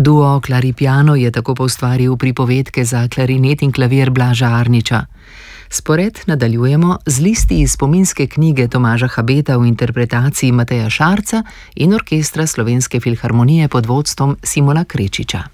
Duo Klaripiano je tako poustvaril pripovedke za klarinet in klavir Blaža Arniča. Spored nadaljujemo z listi iz spominske knjige Tomaža Habeta v interpretaciji Mateja Šarca in orkestra Slovenske filharmonije pod vodstvom Simona Krečiča.